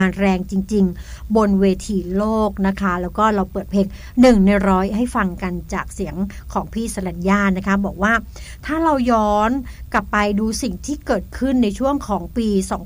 แรงจริงๆบนเวทีโลกนะคะแล้วก็เราเปิดเพลง1 ใน 100ให้ฟังกันจากเสียงของพี่สรัญญานะคะบอกว่าถ้าเราย้อนกลับไปดูสิ่งที่เกิดขึ้นในช่วงของปี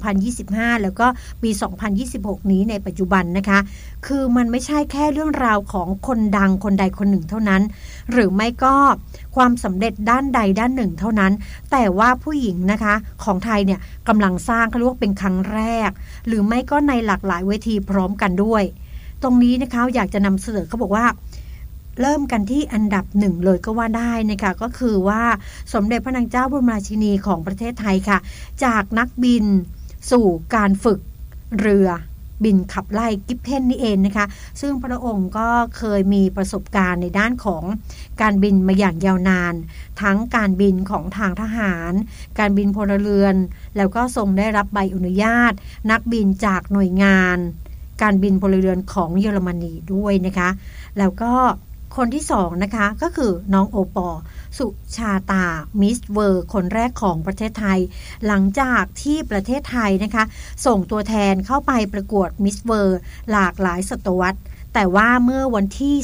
2025แล้วก็ปี2026นี้ในปัจจุบันนะคะคือมันไม่ใช่แค่เรื่องราวของคนดังคนใดคนหนึ่งเท่านั้นหรือไม่ก็ความสำเร็จด้านใดด้านหนึ่งเท่านั้นแต่ว่าผู้หญิงนะคะของไทยเนี่ยกำลังสร้างเขาเรียกว่าเป็นครั้งแรกหรือไม่ก็ในหลากหลายเวทีพร้อมกันด้วยตรงนี้นะคะอยากจะนำเสนอเขาบอกว่าเริ่มกันที่อันดับ1เลยก็ว่าได้นะคะก็คือว่าสมเด็จพระนางเจ้าบรมราชินีของประเทศไทยค่ะจากนักบินสู่การฝึกเรือบินขับไล่กิฟเพนนี่เองนะคะซึ่งพระองค์ก็เคยมีประสบการณ์ในด้านของการบินมาอย่างยาวนานทั้งการบินของทางทหารการบินพลเรือนแล้วก็ทรงได้รับใบอนุญาตนักบินจากหน่วยงานการบินพลเรือนของเยอรมนีด้วยนะคะแล้วก็คนที่2นะคะก็คือน้องโอปอสุชาตามิสเวิร์คนแรกของประเทศไทยหลังจากที่ประเทศไทยนะคะส่งตัวแทนเข้าไปประกวดมิสเวิร์หลากหลายศตวรรษแต่ว่าเมื่อวันที่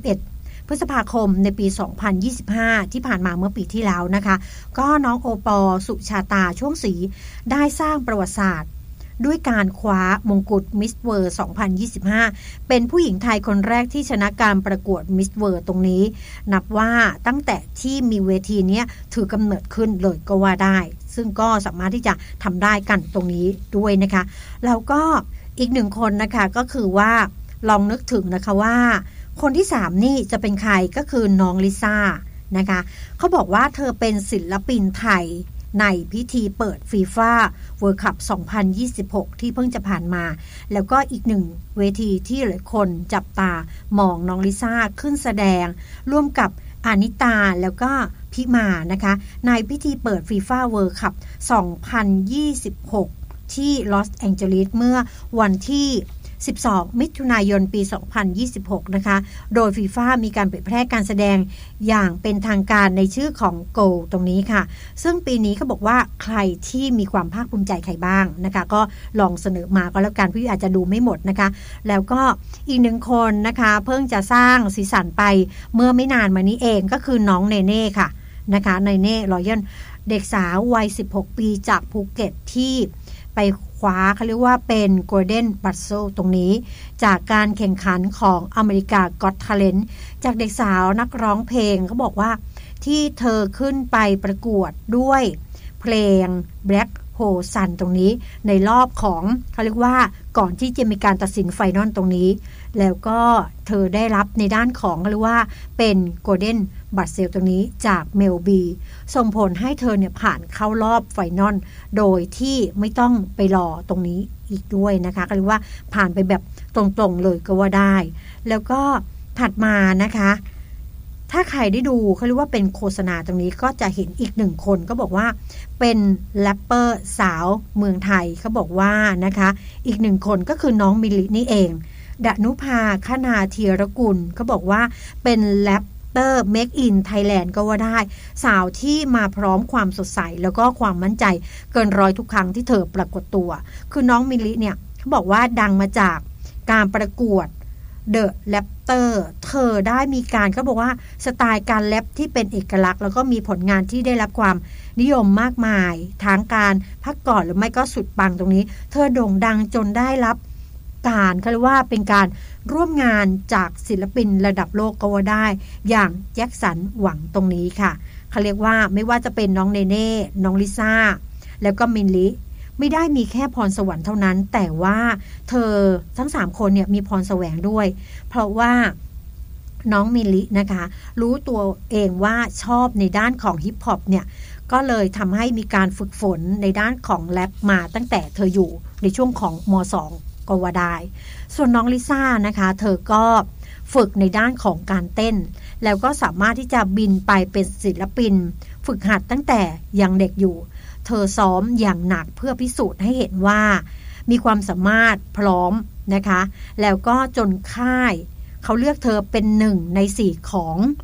31พฤษภาคมในปี2025ที่ผ่านมาเมื่อปีที่แล้วนะคะก็น้องโอปอสุชาตาช่วงศรีได้สร้างประวัติศาสตร์ด้วยการคว้ามงกุฎมิสเวิร์2025เป็นผู้หญิงไทยคนแรกที่ชนะการประกวดมิสเวิร์ตรงนี้นับว่าตั้งแต่ที่มีเวทีนี้ถือกำเนิดขึ้นเลยก็ว่าได้ซึ่งก็สามารถที่จะทำได้กันตรงนี้ด้วยนะคะแล้วก็อีก1คนนะคะก็คือว่าลองนึกถึงนะคะว่าคนที่3นี่จะเป็นใครก็คือน้องลิซ่านะคะเขาบอกว่าเธอเป็นศิลปินไทยในพิธีเปิดฟีฟ่าเวิลด์คัพ2026ที่เพิ่งจะผ่านมาแล้วก็อีก1เวทีที่หลายคนจับตามองน้องลิซ่าขึ้นแสดงร่วมกับอานิตาแล้วก็พิมานะคะในพิธีเปิดฟีฟ่าเวิลด์คัพ2026ที่ลอสแองเจลิสเมื่อวันที่12มิถุนายนปี2026นะคะโดยฟีฟ่ามีการเผยแพร่การแสดงอย่างเป็นทางการในชื่อของ Go ตรงนี้ค่ะซึ่งปีนี้เขาบอกว่าใครที่มีความภาคภูมิใจใครบ้างนะคะก็ลองเสนอมาก็แล้วกันพี่อาจจะดูไม่หมดนะคะแล้วก็อีก1คนนะคะเพิ่งจะสร้างสีสันไปเมื่อไม่นานมานี้เองก็คือน้องเนเน่ค่ะนะคะเนเน่รอยัลเด็กสาววัย16ปีจากภูเก็ตที่ไปคว้าเขาเรียกว่าเป็น Golden Buzzer ตรงนี้จากการแข่งขันของอเมริกา Got Talent จากเด็กสาวนักร้องเพลงเขาบอกว่าที่เธอขึ้นไปประกวดด้วยเพลง Black Hole Sun ตรงนี้ในรอบของเขาเรียกว่าก่อนที่จะมีการตัดสินไฟนอลตรงนี้แล้วก็เธอได้รับในด้านของเขาเรียกว่าเป็น Golden Buzzer ตรงนี้จากเมลบีส่งผลให้เธอเนี่ยผ่านเข้ารอบไฟนอลโดยที่ไม่ต้องไปรอตรงนี้อีกด้วยนะคะก็เรียกว่าผ่านไปแบบตรงๆเลยก็ว่าได้แล้วก็ถัดมานะคะถ้าใครได้ดูเขาเรียกว่าเป็นโฆษณาตรงนี้ก็จะเห็นอีก1คนก็บอกว่าเป็นแรปเปอร์สาวเมืองไทยเขาบอกว่านะคะอีก1คนก็คือน้องมิลลินี่เองดนุภาคณาธีรกุลเขาบอกว่าเป็นแรปเปอร์เมคอินไทยแลนด์ก็ว่าได้สาวที่มาพร้อมความสดใสแล้วก็ความมั่นใจเกินร้อยทุกครั้งที่เธอปรากฏตัวคือน้องมิลลิเนี่ยเขาบอกว่าดังมาจากการประกวดเดอะแรปเตอร์เธอได้มีการเขาบอกว่าสไตล์การแรปที่เป็นเอกลักษณ์แล้วก็มีผลงานที่ได้รับความนิยมมากมายทั้งการพักก่อนหรือไม่ก็สุดปังตรงนี้เธอโด่งดังจนได้รับการเขาเรียกว่าเป็นการร่วมงานจากศิลปินระดับโลกก็ว่าได้อย่างแจ็คสันหวังตรงนี้ค่ะเขาเรียกว่าไม่ว่าจะเป็นน้องเนเน่น้องลิซ่าแล้วก็มิลลิไม่ได้มีแค่พรสวรรค์เท่านั้นแต่ว่าเธอทั้ง3คนเนี่ยมีพรแสวงด้วยเพราะว่าน้องมิลลินะคะรู้ตัวเองว่าชอบในด้านของฮิปฮอปเนี่ยก็เลยทำให้มีการฝึกฝนในด้านของแรปมาตั้งแต่เธออยู่ในช่วงของม.2 ก็ว่าได้ส่วนน้องลิซ่านะคะเธอก็ฝึกในด้านของการเต้นแล้วก็สามารถที่จะบินไปเป็นศิลปินฝึกหัดตั้งแต่ยังเด็กอยู่เธอซ้อมอย่างหนักเพื่อพิสูจน์ให้เห็นว่ามีความสามารถพร้อมนะคะแล้วก็จนค่ายเขาเลือกเธอเป็น1 ใน 4ของ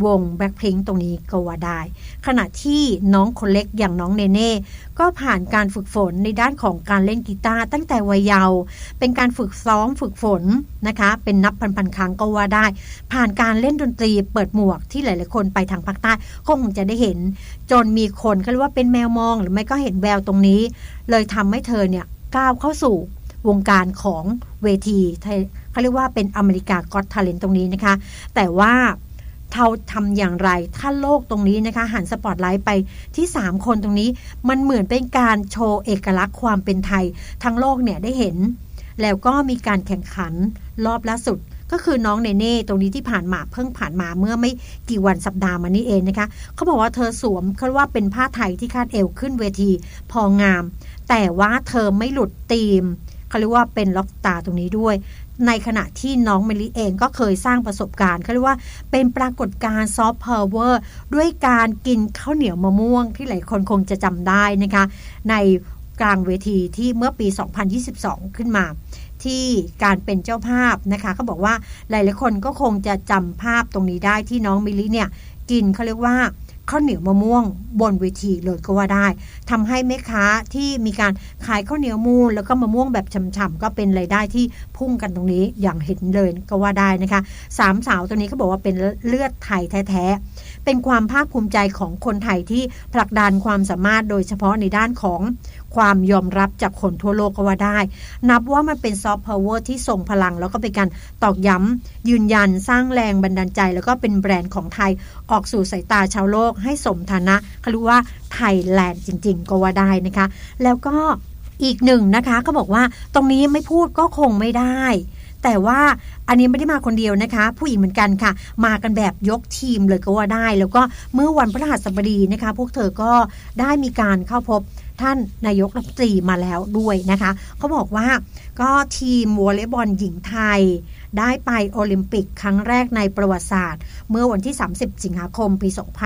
วง Blackpink ตรงนี้ก็ว่าได้ขณะที่น้องคนเล็กอย่างน้องเนเน่ก็ผ่านการฝึกฝนในด้านของการเล่นกีตาร์ตั้งแต่วัยเยาว์เป็นการฝึกซ้อมฝึกฝนนะคะเป็นนับพันครั้งก็ว่าได้ผ่านการเล่นดนตรีเปิดหมวกที่หลายๆคนไปทางภาคใต้ก็คงจะได้เห็นจนมีคนเขาเรียกว่าเป็นแมวมองหรือไม่ก็เห็นแววตรงนี้เลยทำให้เธอเนี่ยก้าวเข้าสู่วงการของเวทีเขาเรียกว่าเป็นอเมริกาก็อต Talent ตรงนี้นะคะแต่ว่าเราทำอย่างไรถ้าโลกตรงนี้นะคะหันสปอตไลท์ไปที่3คนตรงนี้มันเหมือนเป็นการโชว์เอกลักษณ์ความเป็นไทยทั้งโลกเนี่ยได้เห็นแล้วก็มีการแข่งขันรอบล่าสุดก็คือน้องเนเน่ตรงนี้ที่ผ่านมาเพิ่งผ่านมาเมื่อไม่กี่วันสัปดาห์มานี้เองนะคะเขาบอกว่าเธอสวมเขาว่าเป็นผ้าไทยที่คาดเอวขึ้นเวทีพองามแต่ว่าเธอไม่หลุดธีมเขาเรียกว่าเป็นล็อกสตาร์ตรงนี้ด้วยในขณะที่น้องมะลิเองก็เคยสร้างประสบการณ์เขาเรียกว่าเป็นปรากฏการณ์ซอฟต์พาวเวอร์ด้วยการกินข้าวเหนียวมะม่วงที่หลายคนคงจะจำได้นะคะในกลางเวทีที่เมื่อปี 2022 ขึ้นมาที่การเป็นเจ้าภาพนะคะเขาบอกว่าหลายๆคนก็คงจะจำภาพตรงนี้ได้ที่น้องมิลลิเนี่ยกินเขาเรียกว่าข้าวเหนียวมะม่วงบนเวทีเลยก็ว่าได้ทำให้แม่ค้าที่มีการขายข้าวเหนียวมูนแล้วก็มะม่วงแบบฉ่ำๆก็เป็นรายได้ที่พุ่งกันตรงนี้อย่างเห็นเลยก็ว่าได้นะคะ3 สาวตัวนี้เขาบอกว่าเป็นเลือดไทยแท้ๆเป็นความภาคภูมิใจของคนไทยที่ผลักดันความสามารถโดยเฉพาะในด้านของความยอมรับจากคนทั่วโลกก็ว่าได้นับว่ามันเป็นซอฟต์พาวเวอร์ที่ทรงพลังแล้วก็เป็นการตอกย้ำยืนยันสร้างแรงบันดาลใจแล้วก็เป็นแบรนด์ของไทยออกสู่สายตาชาวโลกให้สมฐานะเขาเรียกว่าไทยแลนด์จริงๆก็ว่าได้นะคะแล้วก็อีกหนึ่งนะคะก็บอกว่าตรงนี้ไม่พูดก็คงไม่ได้แต่ว่าอันนี้ไม่ได้มาคนเดียวนะคะผู้หญิงเหมือนกันค่ะมากันแบบยกทีมเลยก็ว่าได้แล้วก็เมื่อวันพฤหัสบดีนะคะพวกเธอก็ได้มีการเข้าพบท่านนายกรัฐมนตรีมาแล้วด้วยนะคะเขาบอกว่าก็ทีมวอลเลย์บอลหญิงไทยได้ไปโอลิมปิกครั้งแรกในประวัติศาสตร์เมื่อวันที่30 สิงหาคมปี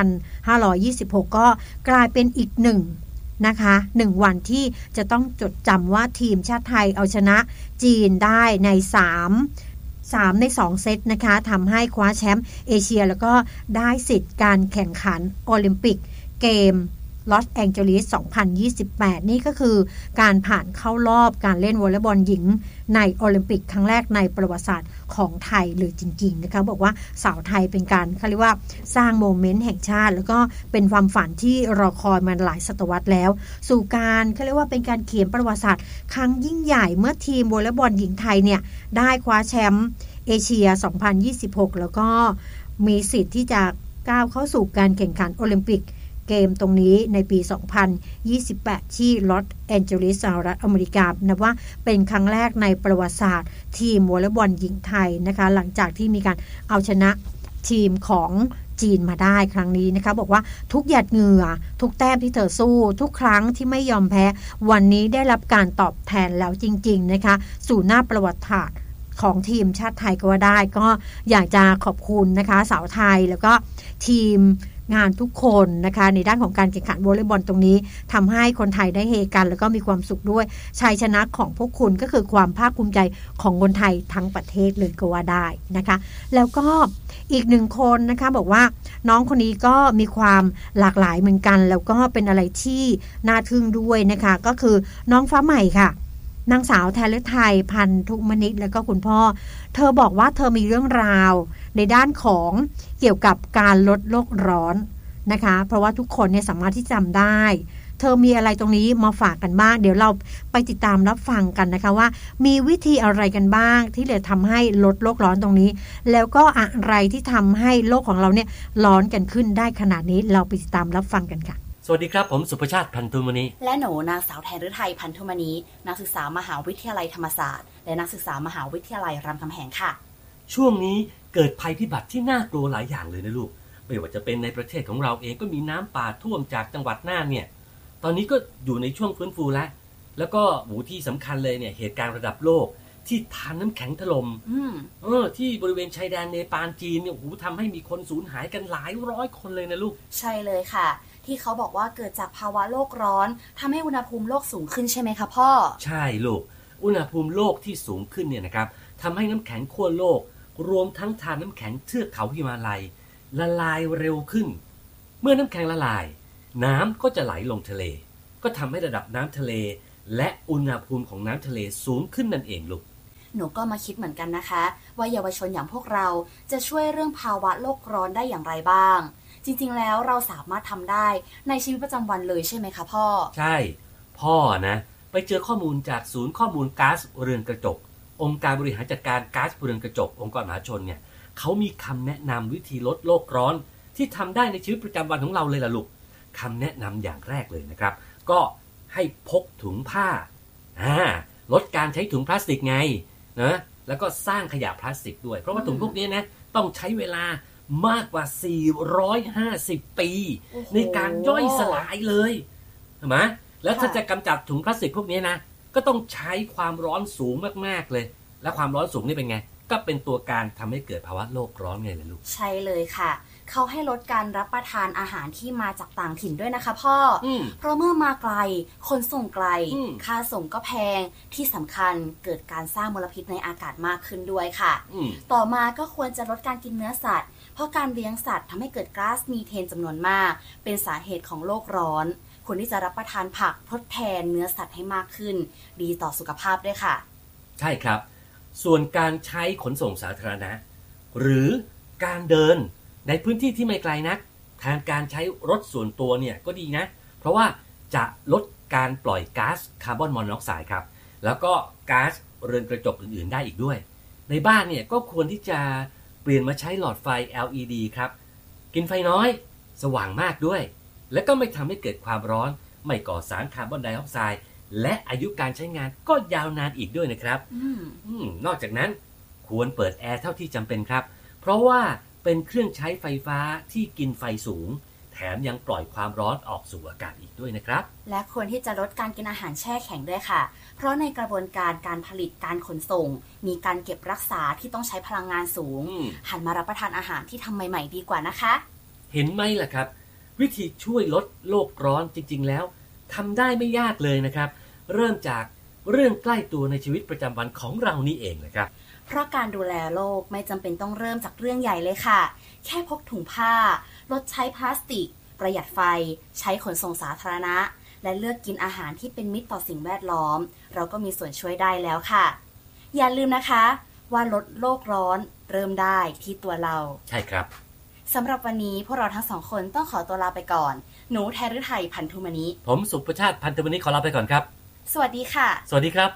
2526 ก็กลายเป็นอีกหนึ่งนะคะ1วันที่จะต้องจดจำว่าทีมชาติไทยเอาชนะจีนได้ใน3 ใน2เซตนะคะทำให้คว้าแชมป์เอเชียแล้วก็ได้สิทธิ์การแข่งขันโอลิมปิกเกมลอสแองเจลิส 2028 นี่ก็คือการผ่านเข้ารอบการเล่นวอลเลย์บอลหญิงในโอลิมปิกครั้งแรกในประวัติศาสตร์ของไทยเลยจริงๆนะคะบอกว่าสาวไทยเป็นการเขาเรียกว่าสร้างโมเมนต์แห่งชาติแล้วก็เป็นความฝันที่รอคอยมาหลายศตวรรษแล้วสู่การเขาเรียกว่าเป็นการเขียนประวัติศาสตร์ครั้งยิ่งใหญ่เมื่อทีมวอลเลย์บอลหญิงไทยเนี่ยได้คว้าแชมป์เอเชีย 2026 แล้วก็มีสิทธิ์ที่จะก้าวเข้าสู่การแข่งขันโอลิมปิกเกมตรงนี้ในปี 2028 ที่ลอสแอนเจลิสสหรัฐอเมริกานับว่าเป็นครั้งแรกในประวัติศาสตร์ทีมวอลเลย์บอลหญิงไทยนะคะหลังจากที่มีการเอาชนะทีมของจีนมาได้ครั้งนี้นะคะบอกว่าทุกหยาดเหงื่อทุกแต้มที่เธอสู้ทุกครั้งที่ไม่ยอมแพ้วันนี้ได้รับการตอบแทนแล้วจริงๆนะคะสู่หน้าประวัติศาสตร์ของทีมชาติไทยก็ว่าได้ก็อยากจะขอบคุณนะคะสาวไทยแล้วก็ทีมงานทุกคนนะคะในด้านของการแข่งขันวอลเลย์บอลตรงนี้ทำให้คนไทยได้เฮกันแล้วก็มีความสุขด้วยชัยชนะของพวกคุณก็คือความภาคภูมิใจของคนไทยทั้งประเทศเลยก็ว่าได้นะคะแล้วก็อีกหนึ่งคนนะคะบอกว่าน้องคนนี้ก็มีความหลากหลายเหมือนกันแล้วก็เป็นอะไรที่น่าทึ่งด้วยนะคะก็คือน้องฟ้าใหม่ค่ะนางสาวแทนฤทัยพันธุมณิชแล้วก็คุณพ่อเธอบอกว่าเธอมีเรื่องราวในด้านของเกี่ยวกับการลดโลกร้อนนะคะเพราะว่าทุกคนเนี่ยสามารถที่จำได้เธอมีอะไรตรงนี้มาฝากกันบ้างเดี๋ยวเราไปติดตามรับฟังกันนะคะว่ามีวิธีอะไรกันบ้างที่จะทำให้ลดโลกร้อนตรงนี้แล้วก็อะไรที่ทำให้โลกของเราเนี่ยร้อนกันขึ้นได้ขนาดนี้เราไปติดตามรับฟังกันค่ะสวัสดีครับผมสุภชาติพันธุมณีและหนูนางสาวแทนฤทัยพันธุมณีนักศึกษามหาวิทยาลัยธรรมศาสตร์และนักศึกษามหาวิทยาลัยรามคำแหงค่ะช่วงนี้เกิดภัยพิบัติที่น่ากลัวหลายอย่างเลยนะลูกไม่ว่าจะเป็นในประเทศของเราเองก็มีน้ำป่าท่วมจากจังหวัดน่านเนี่ยตอนนี้ก็อยู่ในช่วงฟื้นฟูแล้วก็ที่สำคัญเลยเนี่ยเหตุการณ์ระดับโลกที่ทานน้ำแข็งถล่มที่บริเวณชายแดนเนปาลจีนเนี่ยทำให้มีคนสูญหายกันหลายร้อยคนเลยนะลูกใช่เลยค่ะที่เขาบอกว่าเกิดจากภาวะโลกร้อนทำให้อุณหภูมิโลกสูงขึ้นใช่ไหมคะพ่อใช่ลูกอุณหภูมิโลกที่สูงขึ้นเนี่ยนะครับทำให้น้ำแข็งขั้วโลกรวมทั้งทานน้ำแข็งเทือกเขาหิมาลัยละลายเร็วขึ้นเมื่อน้ำแข็งละลายน้ำก็จะไหลลงทะเลก็ทำให้ระดับน้ำทะเลและอุณหภูมิของน้ำทะเลสูงขึ้นนั่นเองลูกหนูก็มาคิดเหมือนกันนะคะว่าเยาวชนอย่างพวกเราจะช่วยเรื่องภาวะโลกร้อนได้อย่างไรบ้างจริงๆแล้วเราสามารถทำได้ในชีวิตประจำวันเลยใช่ไหมคะพ่อใช่พ่อนะไปเจอข้อมูลจากศูนย์ข้อมูลก๊าซเรือนกระจกองค์การบริหารจัดการก๊าซเรือนกระจกองค์กรมหาชนเนี่ยเขามีคำแนะนำวิธีลดโลกร้อนที่ทำได้ในชีวิตประจำวันของเราเลยล่ะลูกคำแนะนำอย่างแรกเลยนะครับก็ให้พกถุงผ้าลดการใช้ถุงพลาสติกไงนะแล้วก็สร้างขยะพลาสติกด้วยเพราะว่าถุงพวกนี้นะต้องใช้เวลามากกว่า450ปีในการย่อยสลายเลยใช่ไหมแล้วถ้าจะกำจัดถุงพลาสติกพวกนี้นะก็ต้องใช้ความร้อนสูงมากๆเลยและความร้อนสูงนี่เป็นไงก็เป็นตัวการทำให้เกิดภาวะโลกร้อนไงล่ะลูกใช่เลยค่ะเขาให้ลดการรับประทานอาหารที่มาจากต่างถิ่นด้วยนะคะพ่อเพราะเมื่อมาไกลคนส่งไกลค่าส่งก็แพงที่สำคัญเกิดการสร้างมลพิษในอากาศมากขึ้นด้วยค่ะต่อมาก็ควรจะลดการกินเนื้อสัตว์เพราะการเลี้ยงสัตว์ทำให้เกิดก๊าซมีเทนจำนวนมากเป็นสาเหตุของโลกร้อนควรที่จะรับประทานผักทดแทนเนื้อสัตว์ให้มากขึ้นดีต่อสุขภาพด้วยค่ะใช่ครับส่วนการใช้ขนส่งสาธารณะหรือการเดินในพื้นที่ที่ไม่ไกลนักแทนการใช้รถส่วนตัวเนี่ยก็ดีนะเพราะว่าจะลดการปล่อยก๊าซคาร์บอนมอนอกไซด์ครับแล้วก็ก๊าซเรือนกระจกอื่นๆได้อีกด้วยในบ้านเนี่ยก็ควรที่จะเปลี่ยนมาใช้หลอดไฟ LED ครับกินไฟน้อยสว่างมากด้วยและก็ไม่ทำให้เกิดความร้อนไม่ก่อสารคาร์บอนไดออกไซด์และอายุการใช้งานก็ยาวนานอีกด้วยนะครับนอกจากนั้นควรเปิดแอร์เท่าที่จำเป็นครับเพราะว่าเป็นเครื่องใช้ไฟฟ้าที่กินไฟสูงแถมยังปล่อยความร้อนออกสู่อากาศอีกด้วยนะครับและควรที่จะลดการกินอาหารแช่แข็งด้วยค่ะเพราะในกระบวนการการผลิตการขนส่งมีการเก็บรักษาที่ต้องใช้พลังงานสูงหันมารับประทานอาหารที่ทำใหม่ๆดีกว่านะคะเห็นไหมล่ะครับวิธีช่วยลดโลกร้อนจริงๆแล้วทำได้ไม่ยากเลยนะครับเริ่มจากเรื่องใกล้ตัวในชีวิตประจำวันของเรานี่เองนะครับเพราะการดูแลโลกไม่จำเป็นต้องเริ่มจากเรื่องใหญ่เลยค่ะแค่พกถุงผ้าลดใช้พลาสติกประหยัดไฟใช้ขนส่งสาธารณะและเลือกกินอาหารที่เป็นมิตรต่อสิ่งแวดล้อมเราก็มีส่วนช่วยได้แล้วค่ะอย่าลืมนะคะว่าลดโลกร้อนเริ่มได้ที่ตัวเราใช่ครับสำหรับวันนี้พวกเราทั้งสองคนต้องขอตัวลาไปก่อนหนูแทนฤทัยพันธุมณีผมสุประชาติพันธุมณีขอลาไปก่อนครับสวัสดีค่ะสวัสดีครับ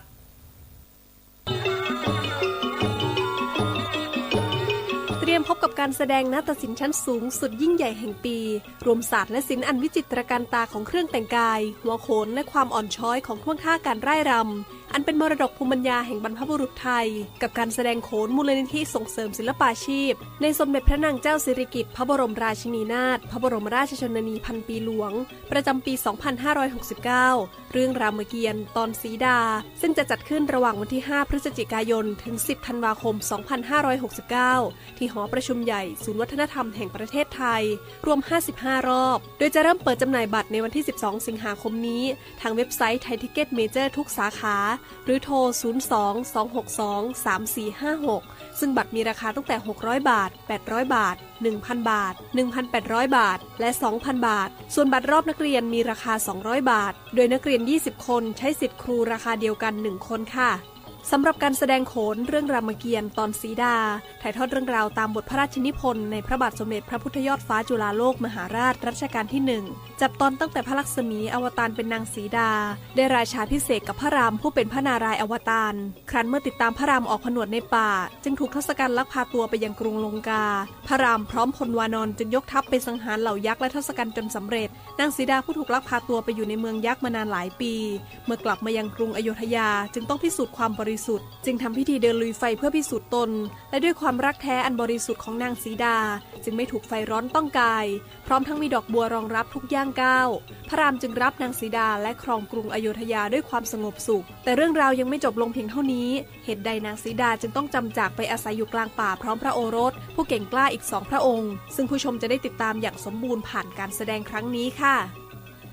เตรียมพบกับการแสดงนาฏศิลป์ชั้นสูงสุดยิ่งใหญ่แห่งปีรวมศาสตร์และศิลป์อันวิจิตรการตาของเครื่องแต่งกายหัวโขนและความอ่อนช้อยของท่วงท่าการร่ายรำอันเป็นมรดกภูมิปัญญาแห่งบรรพบุรุษไทยกับการแสดงโขนมูลนิธิส่งเสริมศิลปาชีพในสมเด็จพระนางเจ้าสิริกิติ์พระบรมราชินีนาถพระบรมราชชนนีพันปีหลวงประจำปี 2569 เรื่องรามเกียรติ์ตอนสีดาซึ่งจะจัดขึ้นระหว่างวันที่ 5 พฤศจิกายนถึง 10 ธันวาคม 2569 ที่หอประชุมใหญ่ศูนย์วัฒนธรรมแห่งประเทศไทยรวม 55 รอบโดยจะเริ่มเปิดจำหน่ายบัตรในวันที่ 12 สิงหาคมนี้ทางเว็บไซต์ไทยทิกเก็ตเมเจอร์ทุกสาขาหรือโทร 02-262-3456 ซึ่งบัตรมีราคาตั้งแต่ 600 บาท 800 บาท 1,000 บาท 1,800 บาท และ 2,000 บาทส่วนบัตรรอบนักเรียนมีราคา 200 บาทโดยนักเรียน 20 คนใช้สิทธิ์ครูราคาเดียวกัน 1 คนค่ะสำหรับการแสดงโขนเรื่องรามเกียรติ์ตอนสีดาถ่ายทอดเรื่องราวตามบทพระราชนิพนธ์ในพระบาทสมเด็จพระพุทธยอดฟ้าจุฬาโลกมหาราชรัชกาลที่ 1จับตอนตั้งแต่พระลักษมีอวตารเป็นนางสีดาได้ราชาภิเษกกับพระรามผู้เป็นพระนารายณ์อวตารครั้นเมื่อติดตามพระรามออกผนวดในป่าจึงถูกทศกัณฐ์ลักพาตัวไปยังกรุงลงกาพระรามพร้อมพลวานนท์จึงยกทัพไปสังหารเหล่ายักษ์และทศกัณฐ์จนสำเร็จนางสีดาผู้ถูกลักพาตัวไปอยู่ในเมืองยักษ์มานานหลายปีเมื่อกลับมายังกรุงอโยธยาจึงต้องพิสูจน์ความบริสุทธิ์จึงทำพิธีเดินลุยไฟเพื่อพิสูจน์ตนและด้วยความรักแท้อันบริสุทธิ์ของนางสีดาจึงไม่ถูกไฟร้อนต้องกายพร้อมทั้งมีดอกบัวรองรับทุกย่างก้าวพระรามจึงรับนางสีดาและครองกรุงอโยธยาด้วยความสงบสุขแต่เรื่องราวยังไม่จบลงเพียงเท่านี้เหตุใดนางสีดาจึงต้องจำจากไปอาศัยอยู่กลางป่าพร้อมพระโอรสผู้เก่งกล้าอีก2 พระองค์ซึ่งผู้ชมจะได้ติดตามอย่างสมบูรณ์ผ่านการแสดงครั้งนี้ค่ะ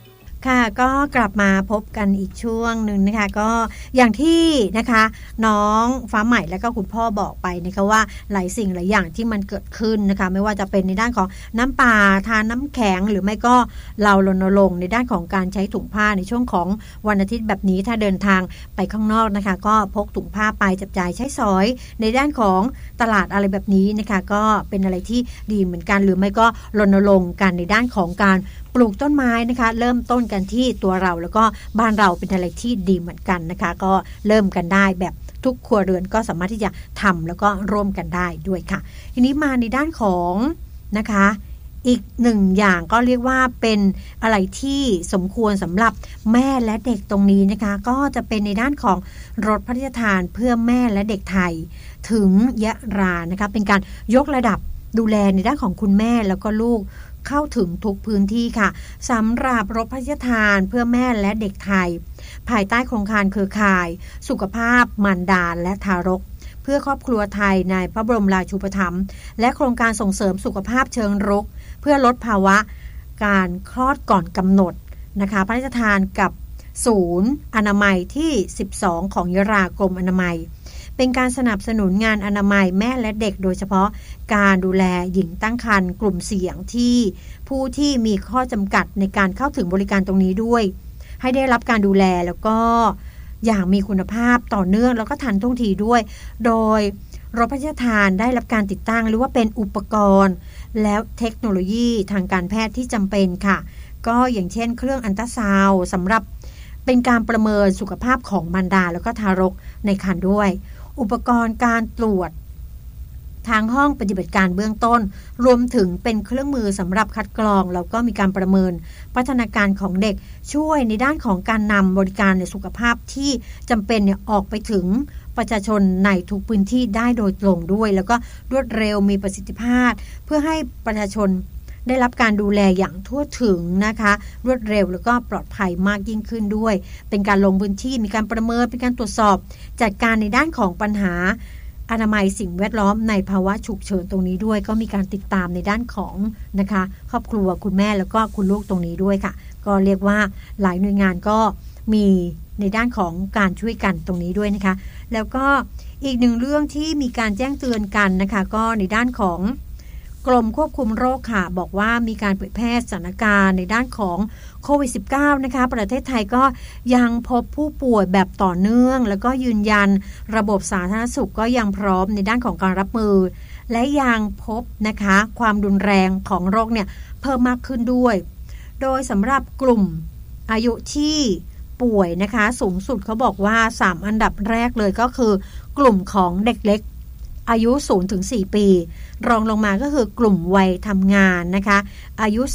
ค่ะก็กลับมาพบกันอีกช่วงหนึ่งนะคะก็อย่างที่นะคะน้องฟ้าใหม่แล้วก็คุณพ่อบอกไปนะคะว่าหลายสิ่งหลายอย่างที่มันเกิดขึ้นนะคะไม่ว่าจะเป็นในด้านของน้ำป่าทานน้ำแข็งหรือไม่ก็เรารณรงค์ในด้านของการใช้ถุงผ้าในช่วงของวันอาทิตย์แบบนี้ถ้าเดินทางไปข้างนอกนะคะก็พกถุงผ้าไปจับจ่ายใช้สอยในด้านของตลาดอะไรแบบนี้นะคะก็เป็นอะไรที่ดีเหมือนกันหรือไม่ก็รณรงค์กันในด้านของการปลูกต้นไม้นะคะเริ่มต้นกันที่ตัวเราแล้วก็บ้านเราเป็นอะไรที่ดีเหมือนกันนะคะก็เริ่มกันได้แบบทุกครัวเรือนก็สามารถที่จะทำแล้วก็ร่วมกันได้ด้วยค่ะทีนี้มาในด้านของนะคะอีกหนึ่งอย่างก็เรียกว่าเป็นอะไรที่สมควรสำหรับแม่และเด็กตรงนี้นะคะก็จะเป็นในด้านของรถพระราชทานเพื่อแม่และเด็กไทยถึงยะรานะคะเป็นการยกระดับดูแลในด้านของคุณแม่แล้วก็ลูกเข้าถึงทุกพื้นที่ค่ะสำหรับรถพระราชทานเพื่อแม่และเด็กไทยภายใต้โครงการเครือข่ายสุขภาพมารดาและทารกเพื่อครอบครัวไทยในพระบรมราชูปถัมภ์และโครงการส่งเสริมสุขภาพเชิงรุกเพื่อลดภาวะการคลอดก่อนกำหนดนะคะพระราชทานกับศูนย์อนามัยที่12ของยะรากรมอนามัยเป็นการสนับสนุนงานอนามัยแม่และเด็กโดยเฉพาะการดูแลหญิงตั้งครรภ์กลุ่มเสี่ยงที่ผู้ที่มีข้อจำกัดในการเข้าถึงบริการตรงนี้ด้วยให้ได้รับการดูแลแล้วก็อย่างมีคุณภาพต่อเนื่องแล้วก็ทันท่วงทีด้วยโดยรถพระราชทานได้รับการติดตั้งหรือว่าเป็นอุปกรณ์แล้วเทคโนโลยีทางการแพทย์ที่จำเป็นค่ะก็อย่างเช่นเครื่องอัลตราซาวด์สำหรับเป็นการประเมินสุขภาพของมารดาแล้วก็ทารกในครรภ์ด้วยอุปกรณ์การตรวจทางห้องปฏิบัติการเบื้องต้นรวมถึงเป็นเครื่องมือสำหรับคัดกรองแล้วก็มีการประเมินพัฒนาการของเด็กช่วยในด้านของการนำบริการในสุขภาพที่จำเป็นออกไปถึงประชาชนในทุกพื้นที่ได้โดยตรงด้วยแล้วก็รวดเร็วมีประสิทธิภาพเพื่อให้ประชาชนได้รับการดูแลอย่างทั่วถึงนะคะรวดเร็วแล้วก็ปลอดภัยมากยิ่งขึ้นด้วยเป็นการลงพื้นที่มีการประเมินเป็นการตรวจสอบจัดการในด้านของปัญหาอนามัยสิ่งแวดล้อมในภาวะฉุกเฉินตรงนี้ด้วยก็มีการติดตามในด้านของนะคะครอบครัวคุณแม่แล้วก็คุณลูกตรงนี้ด้วยค่ะก็เรียกว่าหลายหน่วยงานก็มีในด้านของการช่วยกันตรงนี้ด้วยนะคะแล้วก็อีกหนึ่งเรื่องที่มีการแจ้งเตือนกันนะคะก็ในด้านของกรมควบคุมโรคค่ะบอกว่ามีการเผยแพร่สถานการณ์ในด้านของโควิด -19 นะคะประเทศไทยก็ยังพบผู้ป่วยแบบต่อเนื่องแล้วก็ยืนยันระบบสาธารณสุขก็ยังพร้อมในด้านของการรับมือและยังพบนะคะความรุนแรงของโรคเนี่ยเพิ่มมากขึ้นด้วยโดยสำหรับกลุ่มอายุที่ป่วยนะคะสูงสุดเขาบอกว่า3อันดับแรกเลยก็คือกลุ่มของเด็กเล็กอายุ 0-4 ปีรองลงมาก็คือกลุ่มวัยทำงานนะคะอายุ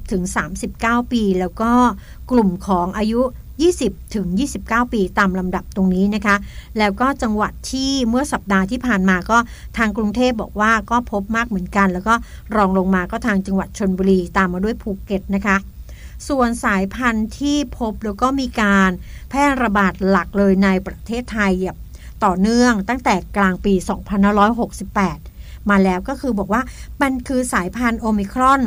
30-39 ปีแล้วก็กลุ่มของอายุ 20-29 ปีตามลำดับตรงนี้นะคะแล้วก็จังหวัดที่เมื่อสัปดาห์ที่ผ่านมาก็ทางกรุงเทพบอกว่าก็พบมากเหมือนกันแล้วก็รองลงมาก็ทางจังหวัดชลบุรีตามมาด้วยภูเก็ตนะคะส่วนสายพันธุ์ที่พบแล้วก็มีการแพร่ระบาดหลักเลยในประเทศไทยต่อเนื่องตั้งแต่กลางปี 2568 มาแล้วก็คือบอกว่ามันคือสายพันธุ์โอมิครอน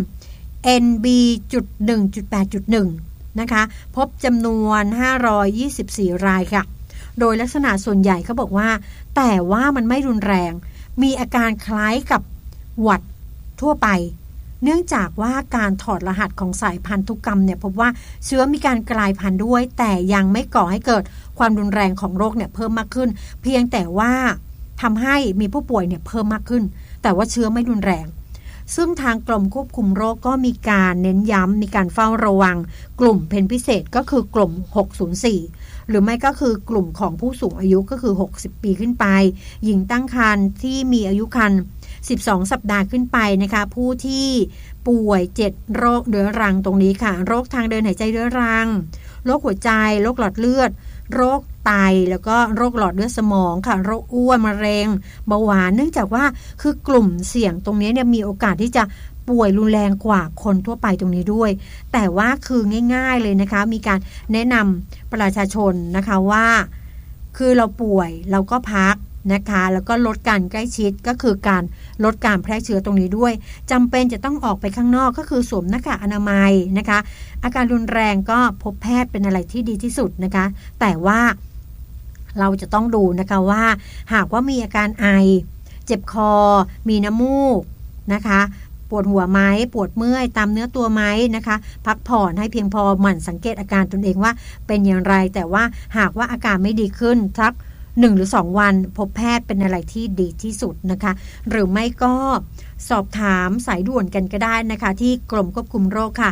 NB.1.8.1 นะคะพบจำนวน524รายค่ะโดยลักษณะส่วนใหญ่เขาบอกว่าแต่ว่ามันไม่รุนแรงมีอาการคล้ายกับหวัดทั่วไปเนื่องจากว่าการถอดรหัสของสายพันธุกรรมเนี่ยพบว่าเชื้อมีการกลายพันธุ์ด้วยแต่ยังไม่ก่อให้เกิดความรุนแรงของโรคเนี่ยเพิ่มมากขึ้นเพียงแต่ว่าทำให้มีผู้ป่วยเนี่ยเพิ่มมากขึ้นแต่ว่าเชื้อไม่รุนแรงซึ่งทางกรมควบคุมโรคก็มีการเน้นย้ำมีการเฝ้าระวังกลุ่มเป็นพิเศษก็คือกลุ่ม604หรือไม่ก็คือกลุ่มของผู้สูงอายุก็คือ60ปีขึ้นไปหญิงตั้งครรภ์ที่มีอายุครรภ์12สัปดาห์ขึ้นไปนะคะผู้ที่ป่วย7โรคเรื้อรังตรงนี้ค่ะโรคทางเดินหายใจเรื้อรังโรคหัวใจโรคหลอดเลือดโรคไตแล้วก็โรคหลอดเลือดสมองค่ะโรคอ้วนมะเร็งเบาหวานเนื่องจากว่าคือกลุ่มเสี่ยงตรงนี้เนี่ยมีโอกาสที่จะป่วยรุนแรงกว่าคนทั่วไปตรงนี้ด้วยแต่ว่าคือง่ายๆเลยนะคะมีการแนะนำประชาชนนะคะว่าคือเราป่วยเราก็พักนะคะแล้วก็ลดการใกล้ชิดก็คือการลดการแพร่เชื้อตรงนี้ด้วยจำเป็นจะต้องออกไปข้างนอกก็คือสวมหน้ากากอนามัยนะคะอาการรุนแรงก็พบแพทย์เป็นอะไรที่ดีที่สุดนะคะแต่ว่าเราจะต้องดูนะคะว่าหากว่ามีอาการไอเจ็บคอมีน้ำมูกนะคะปวดหัวไหมปวดเมื่อยตามเนื้อตัวไหมนะคะพักผ่อนให้เพียงพอหมั่นสังเกตอาการตนเองว่าเป็นอย่างไรแต่ว่าหากว่าอาการไม่ดีขึ้นสัก1 หรือ 2 วันพบแพทย์เป็นอะไรที่ดีที่สุดนะคะหรือไม่ก็สอบถามสายด่วนกันก็ได้นะคะที่กรมควบคุมโรคค่ะ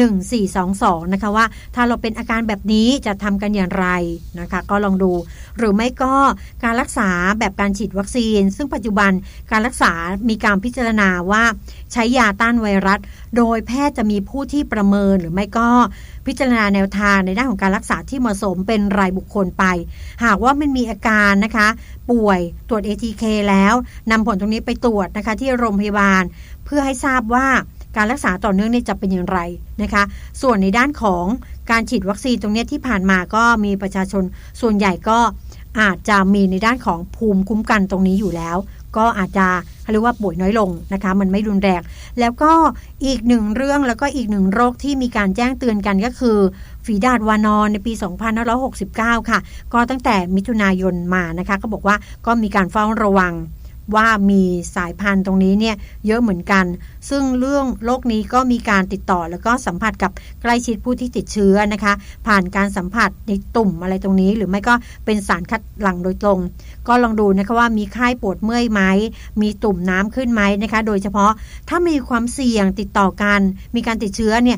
1422นะคะว่าถ้าเราเป็นอาการแบบนี้จะทำกันอย่างไรนะคะก็ลองดูหรือไม่ก็การรักษาแบบการฉีดวัคซีนซึ่งปัจจุบันการรักษามีการพิจารณาว่าใช้ยาต้านไวรัสโดยแพทย์จะมีผู้ที่ประเมินหรือไม่ก็พิจารณาแนวทางในด้านของการรักษาที่เหมาะสมเป็นรายบุคคลไปหากว่ามันมีอาการนะคะป่วยตรวจ ATK แล้วนำผลตรงนี้ไปตรวจนะคะที่โรงพยาบาลเพื่อให้ทราบว่าการรักษาต่อเนื่องนี่จะเป็นอย่างไรนะคะส่วนในด้านของการฉีดวัคซีนตรงนี้ที่ผ่านมาก็มีประชาชนส่วนใหญ่ก็อาจจะมีในด้านของภูมิคุ้มกันตรงนี้อยู่แล้วก็อาจจะเรียกว่าป่วยน้อยลงนะคะมันไม่รุนแรงแล้วก็อีกหนึ่งเรื่องแล้วก็อีกหนึ่งโรคที่มีการแจ้งเตือนกันก็คือฝีดาษวานอนในปี2569ค่ะก็ตั้งแต่มิถุนายนมานะคะก็บอกว่าก็มีการเฝ้าระวังว่ามีสายพันธุ์ตรงนี้เนี่ยเยอะเหมือนกันซึ่งเรื่องโรคนี้ก็มีการติดต่อแล้วก็สัมผัสกับใกล้ชิดผู้ที่ติดเชื้อนะคะผ่านการสัมผัสในตุ่มอะไรตรงนี้หรือไม่ก็เป็นสารคัดหลั่งโดยตรงก็ลองดูนะคะว่ามีไข้ปวดเมื่อยไหมมีตุ่มน้ำขึ้นไหมนะคะโดยเฉพาะถ้ามีความเสี่ยงติดต่อกันมีการติดเชื้อเนี่ย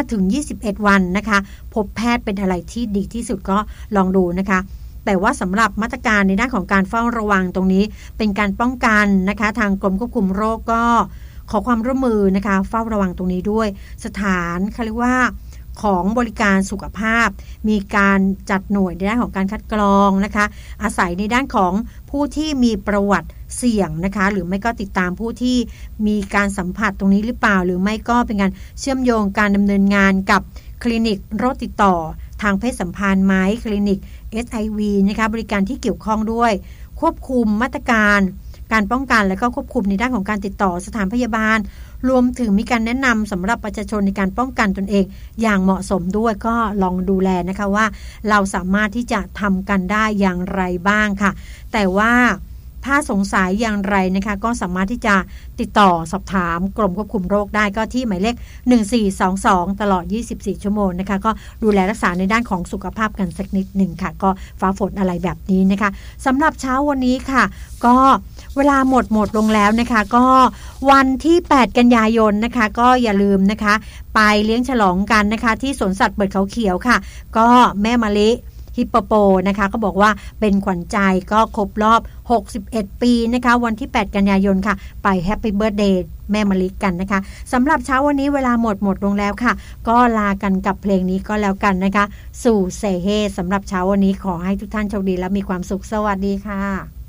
5-21 วันนะคะพบแพทย์เป็นอะไรที่ดีที่สุดก็ลองดูนะคะแต่ว่าสำหรับมาตรการในด้านของการเฝ้าระวังตรงนี้เป็นการป้องกันนะคะทางกรมควบคุมโรคก็ขอความร่วมมือนะคะเฝ้าระวังตรงนี้ด้วยสถานเขาเรียกว่าของบริการสุขภาพมีการจัดหน่วยในด้านของการคัดกรองนะคะอาศัยในด้านของผู้ที่มีประวัติเสี่ยงนะคะหรือไม่ก็ติดตามผู้ที่มีการสัมผัสตรงนี้หรือเปล่าหรือไม่ก็เป็นการเชื่อมโยงการดำเนินงานกับคลินิกโรคติดต่อทางเพศสัมพันธ์ไหมคลินิก SIV นะคะบริการที่เกี่ยวข้องด้วยควบคุมมาตรการการป้องกันและก็ควบคุมในด้านของการติดต่อสถานพยาบาลรวมถึงมีการแนะนำสำหรับประชาชนในการป้องกันตนเองอย่างเหมาะสมด้วยก็ลองดูแลนะคะว่าเราสามารถที่จะทำกันได้อย่างไรบ้างค่ะแต่ว่าถ้าสงสัยอย่างไรนะคะก็สามารถที่จะติดต่อสอบถามกรมควบคุมโรคได้ก็ที่หมายเลข1422ตลอด24ชั่วโมงนะคะก็ดูแลรักษาในด้านของสุขภาพกันสักนิดหนึ่งค่ะก็ฟ้าฝนอะไรแบบนี้นะคะสำหรับเช้าวันนี้ค่ะก็เวลาหมดลงแล้วนะคะก็วันที่8กันยายนนะคะก็อย่าลืมนะคะไปเลี้ยงฉลองกันนะคะที่สวนสัตว์เปิดเขาเขียวค่ะก็แม่มะลิฮิปโปโปนะคะก็บอกว่าเป็นขวัญใจก็ครบรอบ61ปีนะคะวันที่8กันยายนค่ะไปแฮปปี้เบิร์ธเดย์แม่มะลิกันนะคะสำหรับเช้าวันนี้เวลาหมดลงแล้วค่ะก็ลากันกับเพลงนี้ก็แล้วกันนะคะสู่เซเฮสำหรับเช้าวันนี้ขอให้ทุกท่านโชคดีและมีความสุขสวัสดีค่ะ